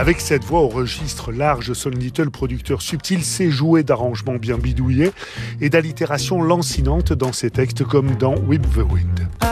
Avec cette voix au registre large, Son Little, producteur subtil, sait jouer d'arrangements bien bidouillés et d'allitérations lancinantes dans ses textes comme dans Whip the Wind.